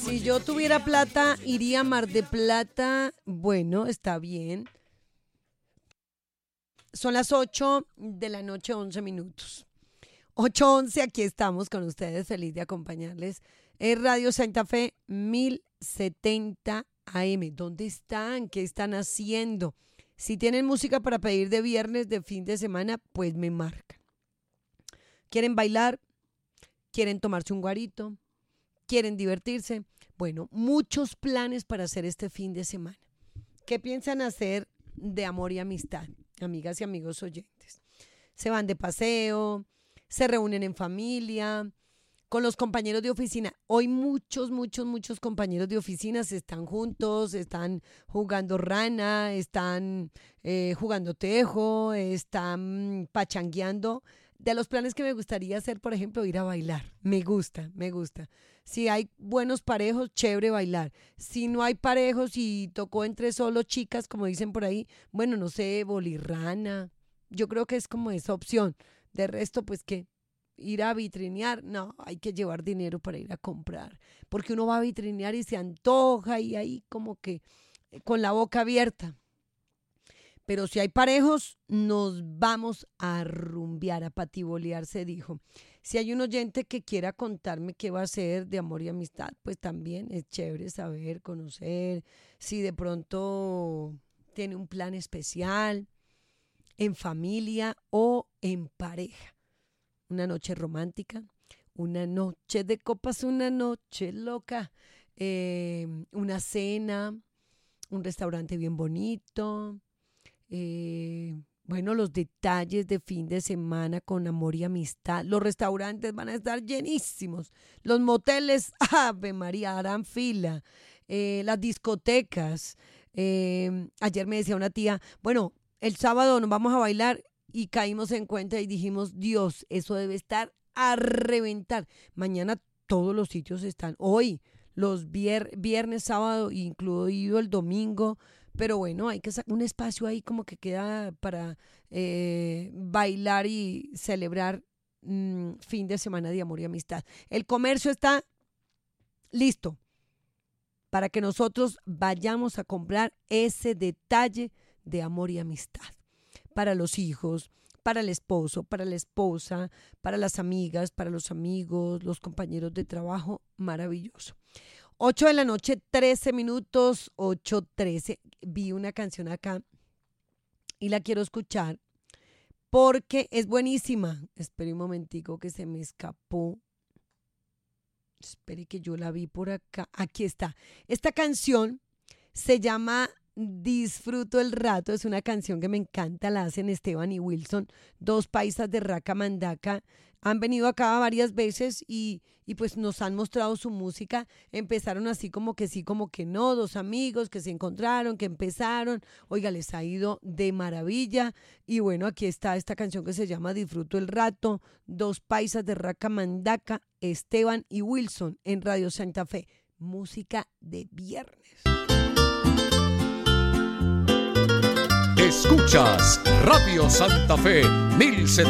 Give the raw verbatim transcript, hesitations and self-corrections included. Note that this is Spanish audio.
Si yo tuviera plata, iría a Mar de Plata. Bueno, está bien. Son las ocho de la noche, once minutos. ocho once, aquí estamos con ustedes, feliz de acompañarles. Es Radio Santa Fe mil setenta A M. ¿Dónde están? ¿Qué están haciendo? Si tienen música para pedir de viernes, de fin de semana, pues me marcan. ¿Quieren bailar? ¿Quieren tomarse un guarito? ¿Quieren divertirse? Bueno, muchos planes para hacer este fin de semana. ¿Qué piensan hacer de amor y amistad, amigas y amigos oyentes? Se van de paseo, se reúnen en familia, con los compañeros de oficina. Hoy muchos, muchos, muchos compañeros de oficina están juntos, están jugando rana, están eh, jugando tejo, están pachangueando. De los planes que me gustaría hacer, por ejemplo, ir a bailar. Me gusta, me gusta. Si hay buenos parejos, chévere bailar. Si no hay parejos y tocó entre solo chicas, como dicen por ahí, bueno, no sé, bolirrana. Yo creo que es como esa opción. De resto, pues, ¿qué? Ir a vitrinear, no, hay que llevar dinero para ir a comprar, porque uno va a vitrinear y se antoja y ahí como que con la boca abierta. Pero si hay parejos, nos vamos a rumbear, a patibolear, se dijo. Si hay un oyente que quiera contarme qué va a hacer de amor y amistad, pues también es chévere saber, conocer, si de pronto tiene un plan especial, en familia o en pareja. Una noche romántica, una noche de copas, una noche loca, eh, una cena, un restaurante bien bonito. Eh, bueno, los detalles de fin de semana con amor y amistad. Los restaurantes van a estar llenísimos. Los moteles, ¡Ave María!, harán fila. Eh, las discotecas. Eh, ayer me decía una tía, bueno, el sábado nos vamos a bailar y caímos en cuenta y dijimos, Dios, eso debe estar a reventar. Mañana todos los sitios están. Hoy, los vier- viernes, sábado, incluido el domingo. Pero bueno, hay que sacar un espacio ahí como que queda para eh, bailar y celebrar mmm, fin de semana de amor y amistad. El comercio está listo para que nosotros vayamos a comprar ese detalle de amor y amistad. Para los hijos, para el esposo, para la esposa, para las amigas, para los amigos, los compañeros de trabajo, maravilloso. ocho de la noche, trece minutos, ocho trece. Vi una canción acá y la quiero escuchar porque es buenísima. Espere un momentico que se me escapó. Espere que yo la vi por acá. Aquí está. Esta canción se llama Disfruto el Rato. Es una canción que me encanta. La hacen Esteban y Wilson, dos paisas de Raca-Mandaca. Han venido acá varias veces y, y pues nos han mostrado su música. Empezaron así como que sí, como que no. Dos amigos que se encontraron, que empezaron. Oiga, les ha ido de maravilla. Y bueno, aquí está esta canción que se llama Disfruto el Rato. Dos paisas de Raca-Mandaca, Esteban y Wilson en Radio Santa Fe. Música de viernes. Escuchas Radio Santa Fe mil setenta.